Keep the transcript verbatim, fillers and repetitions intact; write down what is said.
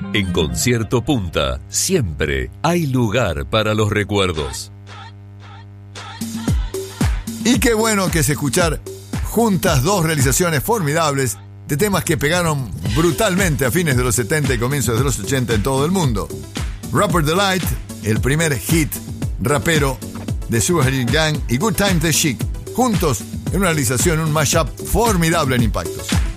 En Concierto Punta, siempre hay lugar para los recuerdos. Y qué bueno que es escuchar juntas dos realizaciones formidables de temas que pegaron brutalmente a fines de los setenta y comienzos de los ochenta en todo el mundo. Rapper Delight, el primer hit rapero de Sugar Hill Gang, y Good Time de Chic, juntos en una realización, un mashup formidable en Impactos.